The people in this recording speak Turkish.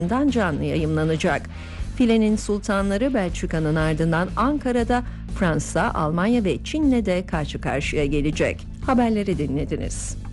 canlı yayımlanacak. Filenin sultanları Belçika'nın ardından Ankara'da Fransa, Almanya ve Çin'le de karşı karşıya gelecek. Haberleri dinlediniz.